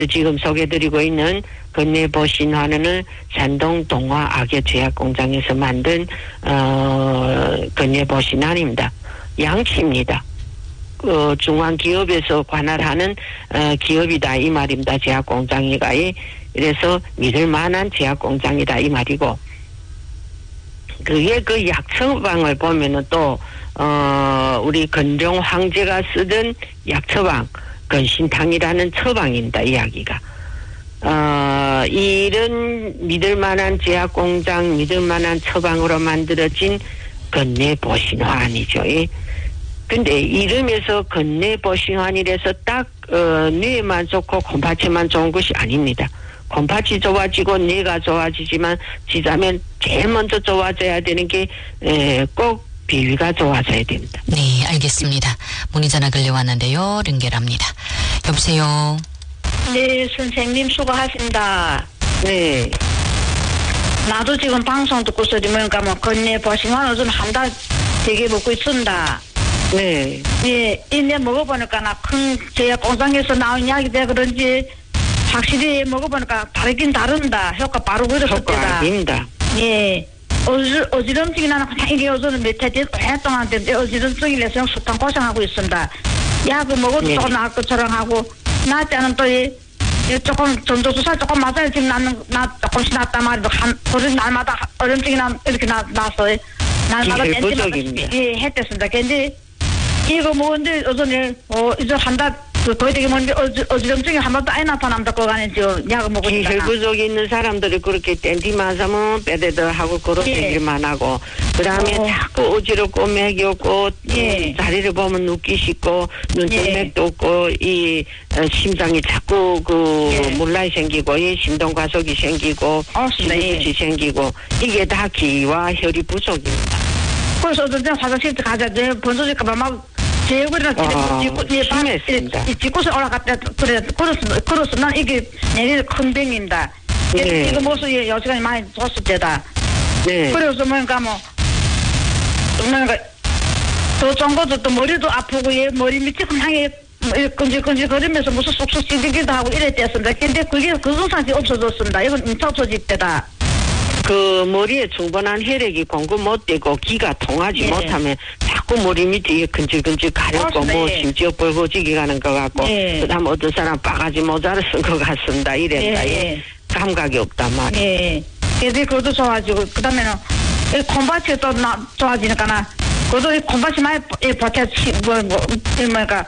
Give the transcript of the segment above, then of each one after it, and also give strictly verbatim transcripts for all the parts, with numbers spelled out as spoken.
지금 소개드리고 있는 건네보 신환은 산동 동화 악의 제약 공장에서 만든 어, 건네보 신환입니다. 양치입니다. 어, 중앙 기업에서 관할하는 어, 기업이다 이 말입니다. 제약 공장이가. 그래서 믿을 만한 제약 공장이다 이 말이고, 그게 그 약처방을 보면은 또 어, 우리 건종 황제가 쓰던 약처방 건신탕이라는 처방입니다. 이야기가. 어, 이런 믿을 만한 제약 공장, 믿을 만한 처방으로 만들어진 건네보신환이죠. 예. 근데 이름에서 건네보신환이라서 딱 어, 뇌만 좋고 콩팥에만 좋은 것이 아닙니다. 콩팥이 좋아지고 뇌가 좋아지지만 지자면 제일 먼저 좋아져야 되는 게 꼭 비위가 좋아져야 됩니다. 네, 알겠습니다. 문의 전화 걸려왔는데요. 연결합니다. 여보세요. 네, 선생님 수고하십니다. 네. 나도 지금 방송 듣고서 뭔가 뭐 건네보신환을 좀 한 달 되게 먹고 있습니다. 네. 예, 이내 먹어보니까 나 큰 제약 공장에서 나온 약이다 그런지 확실히 먹어보니까 다르긴 다른다. 효과 바로 그랬을 효과 때다. 아닙니다. 예. 어지, 어지럼증이 나는 그냥 이게 요즘은 몇 해, 오랫동안 됐는데 어지럼증이 내서 수탕 고생하고 있습니다. 약을 먹어도 네. 조금 나을 것처럼 하고, 나 때는 또 이, 이 조금 전조주사 조금 맞아야 지금 나는, 나 조금씩 낫단 말이죠. 한, 그런 날마다 어지럼증이 나, 이렇게 나, 나서, 날마다 기혈 부족입니다. 예, 했댔습니다. 근데 이거 먹었는데 어전에, 어, 이제 한 달, 그, 거의 되게 뭔데, 어지, 어지럼증이 한 번도 안 나타납니다. 그거 안에 저, 약을 먹으니까. 기혈 부족이 있는 사람들이 그렇게 땡디만 하면 빼대들 하고 그런 예. 얘기만 하고, 그 다음에 어. 자꾸 어지럽고 맥이 없고, 예. 음, 다리를 보면 눕기 쉽고, 눈동맥도 없고, 이 어, 심장이 자꾸 그 예. 물란이 생기고, 이 심동 과속이 생기고, 어, 네. 심부치 생기고, 이게 다 기와 혈이 부족입니다. 그래서 어떤 때 화장실 가자. 내 번져질까봐 막, 제 얼굴이랑 아, 찍고, 예, 방, 심했습니다. 이 찍고서 올라갔다. 그래, 그래서, 그래서 난 이게 내일 큰 병입니다. 네. 이거 모습이 여지간히 많이 좋았을 때다. 네. 그래서 뭔가 뭐, 뭔가, 더 좋은 것도 또 머리도 아프고, 예, 머리 밑이 그냥 끈질끈질 거리면서 무슨 쑥쑥 찌르기도 하고 이랬댔습니다. 근데 그게 그 증상이 없어졌습니다. 이건 인차 없어질 때다. 그 머리에 충분한 혈액이 공급 못 되고 기가 통하지 예. 못하면 자꾸 머리 밑에 근질근질 가렵고 맞습니다. 뭐 예. 심지어 벌거지게 가는 것 같고 예. 그다음 어떤 사람 바가지 모자를 쓴 것 같습니다. 이랬다. 예, 예. 예. 감각이 없단 말이에요. 예. 그래서 그것도 좋아지고, 그 다음에는, 이 콩밭이 또 나, 좋아지니까나, 그것도 이 콩밭이 많이, 이 버텨, 치, 뭐, 뭐, 이 뭐니까,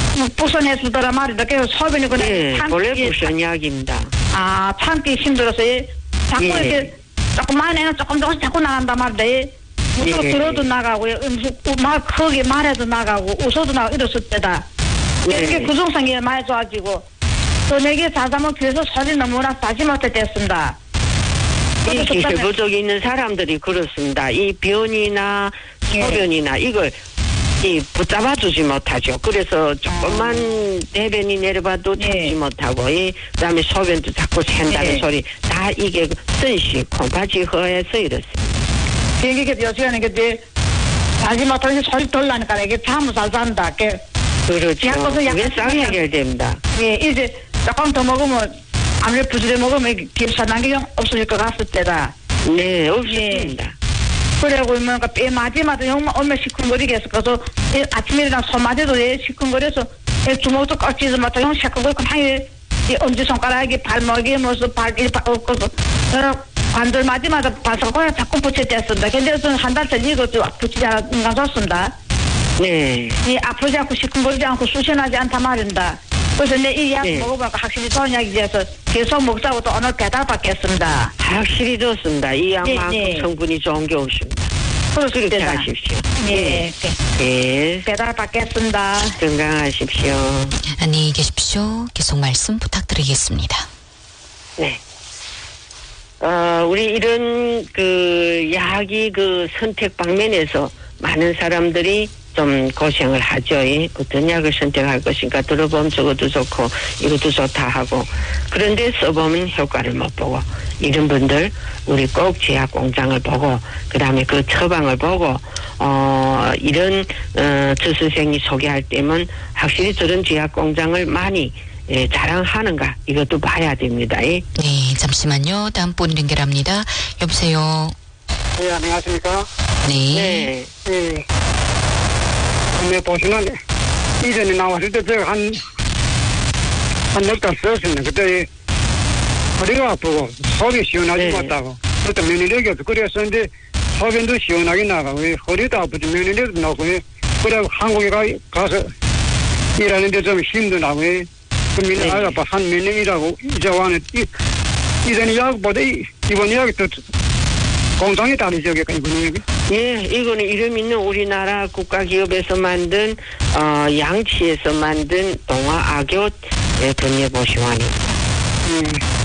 부선해주더라 말이다. 그래서 소변이 그냥, 예, 참, 원래 예, 부선약입니다. 아, 참기 힘들어서, 예, 자꾸 예. 이렇게, 조금 많이 해는 조금 조금씩 자꾸 나간단 말이다. 예. 무슨 예. 들어도 나가고, 예, 음식, 말, 크게 말해도 나가고, 웃어도 나가고, 이랬을 때다. 예. 이렇게 구성성이 많이 좋아지고, 또 내게 자자면 그래서 소리 너무나 다시 못해 됐습니다. 이 기혈 부족이 있는 사람들이 그렇습니다. 이 변이나 예. 소변이나 이걸 이 붙잡아주지 못하죠. 그래서 조금만 대변이 내려봐도 참지 예. 못하고, 이 그다음에 소변도 자꾸 샌다는 예. 소리 다 이게 선시 콩팥이 허해서 이렇습니다. 이게 요즘에는 이게 자지 못하는 소리 돌라니까 이게 잠을 잘 잔다. 그, 그렇죠. 약간은 그게 약간 싹 그냥- 해결됩니다. 예, 이제 조금 더 먹으면 아무래도 부지런히 먹으면 기름사난 게 없어질 것 같을 때다. 네, 없습니다. 그래고 뭔가 뼈 마디마다 정말 얼마 시큰거리게 해서 그래서 이 아침에 일어나 손마디도 예 시큰거려서 예 주먹도 꺾지도 못하고 형 시큰거리고 하이 이 엄지손가락이 발목이 무슨 발이 없고서 관절 마디마다 바삭거려 자꾸 붙여댔습니다. 근데 저는 한 달 전 이것도 붙이지 않은 좋습니다. 네. 이 아프지 않고 시큰거리지 않고 수신하지 않다 말입니다. 그래서 내 이 약 네. 먹어보니까 확실히 좋은 약이 돼서 계속 먹자고 또 오늘 배달 받겠습니다. 확실히 좋습니다. 이 약만큼 네, 네. 성분이 좋은 게 없습니다. 그렇게 그렇습니다. 하십시오. 예, 예. 배달 받겠습니다. 건강하십시오. 안녕히 계십시오. 계속 말씀 부탁드리겠습니다. 네. 어, 우리 이런 그 약이 그 선택 방면에서 많은 사람들이 좀 고생을 하죠. 예? 어떤 약을 선택할 것인가 들어보면 저것도 좋고 이것도 좋다 하고 그런데 써보면 효과를 못 보고 이런 분들 우리 꼭 제약 공장을 보고 그 다음에 그 처방을 보고 어 이런 어, 저 선생이 소개할 때면 확실히 저런 제약 공장을 많이 예, 자랑하는가 이것도 봐야 됩니다. 예. 네, 잠시만요. 다음 분 연결합니다. 여보세요. 네, 안녕하십니까. 네. 네. 네. 근데 보시면 이전에 나왔을 때 제가 한, 한 넉 달 썼습니다. 그때 허리가 아프고 속이 시원하지 네. 못하고 그때 면역력이 없어. 그랬었는데 소변도 시원하게 나가고 허리도 아프지 면역력도 나고 그래 한국에 가, 가서 일하는데 좀 힘도 나고 그 민, 네. 아빠 한 몇 년이라고 이제 와는 이, 이전에 약보다 이, 이번 약이 더 공장이 다르죠. 이번 약이. 예, 이거는 이름 있는 우리나라 국가기업에서 만든 어, 양치에서 만든 동화 악교 예, 건예보시환입니다. 음.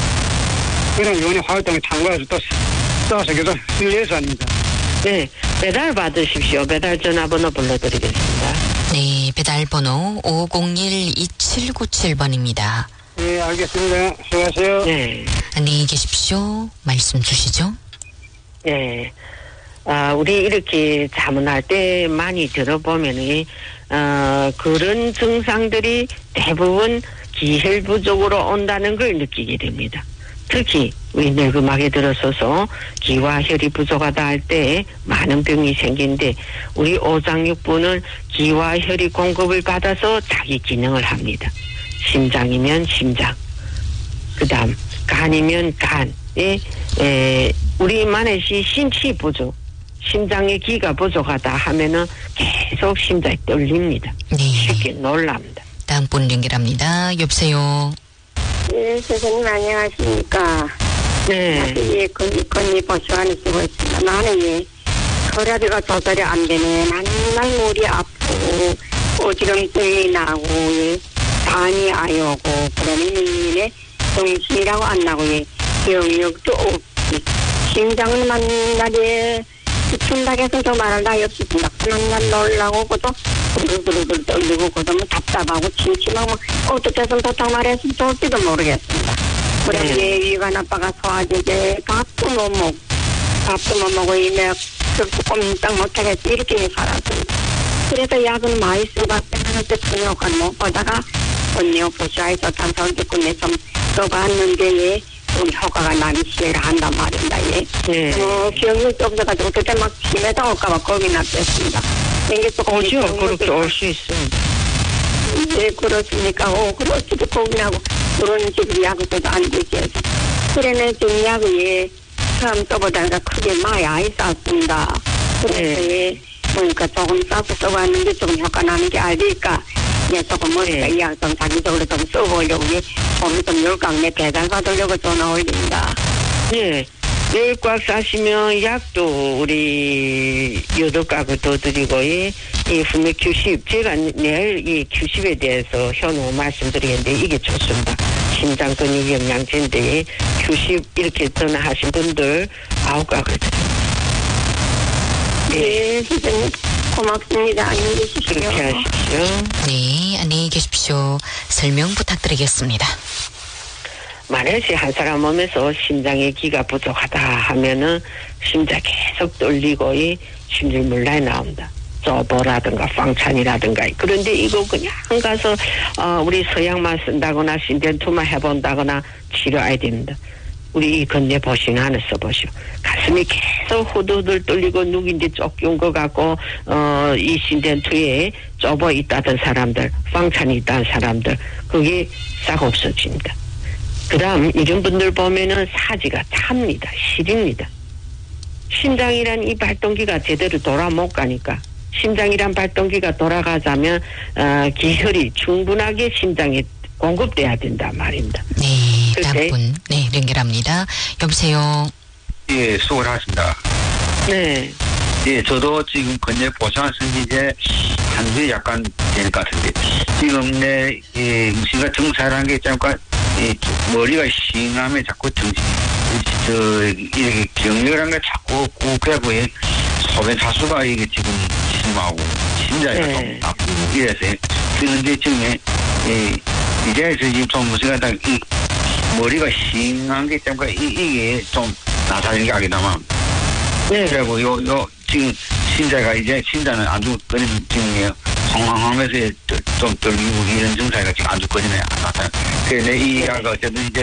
그럼 이번에 활동에 참가해서 또 써서 계속 예산입니다. 네, 배달 받으십시오. 배달 전화번호 불러드리겠습니다. 네, 배달번호 오공일 이칠구칠 번입니다. 네, 알겠습니다. 수고하세요. 네, 안녕히 계십시오. 말씀 주시죠. 네. 아, 우리 이렇게 자문할 때 많이 들어보면은, 어, 그런 증상들이 대부분 기혈 부족으로 온다는 걸 느끼게 됩니다. 특히 우리 늙음하게 들어서서 기와 혈이 부족하다 할 때 많은 병이 생긴데 우리 오장육부는 기와 혈이 공급을 받아서 자기 기능을 합니다. 심장이면 심장, 그 다음 간이면 간, 예, 에, 우리 만약에 심치 부족, 심장의 기가 부족하다 하면은 계속 심장이 떨립니다. 네. 쉽게 놀랍니다. 다음 분 연결합니다. 여보세요. 네, 선생님 안녕하십니까. 네. 예, 건니, 건니 보시환을 쓰고 있습니다. 나는 예, 혈압이가 조절이 안 되네. 맨날 머리 아프고, 오지름증이 나고, 예, 간이 아요고, 그러면 예, 정신이라고 안 나고, 예, 기억력도 없지. 심장은 만날에 춘닥에서 저 말할 나위 없습니다. 맨날 놀라고, 그도 부르부르 떨리고, 그도 뭐 답답하고, 침침하고, 어떻게 해서 도착 말했으면 좋을지도 모르겠습니다. 그럼 네. 예, 위가 나빠가 소화제제 밥도 못 먹고, 밥도 못 먹고, 이내 꼼짝 못하겠지. 이렇게 살았습니다. 그래서 약은 많이 써봤더니 그때 통역은 못 보다가 언니가 보시아에서 탄산기꾼에 좀 써봤는데 예, 좀 효과가 나기 시작을 한단 말입니다. 예. 네. 어, 기억력이 없어가지고 그때 막 심해서 올까봐 겁이 났겠습니다. 이게 조금 오죠. 기억력이 그렇게 올 수 있습니다. 네, 그렇습니까? 오, 그렇지도 고민하고, 그런 지금 약국도 안 되지. 그래는 지금 약이 처음 써보다가 크게 많이 안 쌌습니다. 그래서 예, 보니까 조금 싸고 써봤는데 조금 효과 나는 게 알니까, 예, 조금 머리가 네. 이약 좀 자기적으로 좀 써보려고, 예, 오늘 좀 열강내 배달 받으려고 전화 올립니다. 네. 내일 꽉 싸시면 약도 우리 여덟 가구 더 드리고, 이, 이 분명 큐십, 제가 내일 이 큐십에 대해서 현우 말씀드리겠는데 이게 좋습니다. 심장근육 영양제인데, 큐십 이렇게 전화하신 분들 아홉 가구 드립니다. 네, 선생님, 고맙습니다. 안녕히 계십시오. 그렇게 하십시오. 네, 안녕히 계십시오. 설명 부탁드리겠습니다. 만약에 한 사람 몸에서 심장의 기가 부족하다 하면은 심장 계속 떨리고 이 심질물란이 나온다. 쪼보라든가 빵찬이라든가. 그런데 이거 그냥 가서 어, 우리 서양만 쓴다거나 신덴투만 해본다거나 치료해야 됩니다. 우리 이 건네 보시는 하나 써보시오. 가슴이 계속 후두들 떨리고 누군지 쫓겨온 것 같고 어, 이 신덴투에 쪼보 있다던 사람들, 빵찬이 있다는 사람들 그게 싹 없어집니다. 그 다음 이런 분들 보면은 사지가 찹니다. 시립니다. 심장이란 이 발동기가 제대로 돌아 못 가니까 심장이란 발동기가 돌아가자면 어, 기혈이 충분하게 심장에 공급돼야 된단 말입니다. 네, 다음 그때- 분, 네, 연결합니다. 여보세요. 예, 수고를 하십니다. 네. 예, 저도 지금 건재 보상 쓴지 이제 한 주에 약간 될 것 같은데, 지금 내, 예, 음식가 정사라는 게 잠깐, 예, 머리가 싱하면 자꾸 정신, 저, 이렇게 기억력이라는 게 자꾸 꼭, 그래갖고, 예, 소변 차수가 이게 지금 심하고, 심장이 네. 좀 아프고, 이래서, 그런데 지금, 예, 이제서 지금 좀 무슨 다 이, 머리가 싱한 게 잠깐, 이, 이게 좀 나타나는 게 아니다만, 네. 그리고 요, 요, 지금, 신자가 이제, 신자는 아주 끓이는 중이에요. 공황하면서 좀 떨리고 이런 증상이 지금 안 좋거든요. 그래서 이 약가 어쨌든 이제